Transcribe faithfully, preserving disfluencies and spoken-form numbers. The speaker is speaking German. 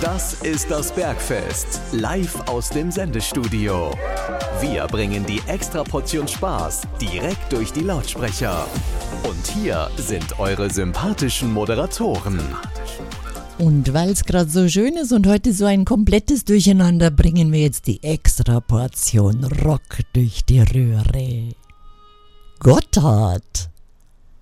Das ist das Bergfest, live aus dem Sendestudio. Wir bringen die Extraportion Spaß direkt durch die Lautsprecher. Und hier sind eure sympathischen Moderatoren. Und weil es gerade so schön ist und heute so ein komplettes Durcheinander, bringen wir jetzt die Extraportion Rock durch die Röhre. Gotthard.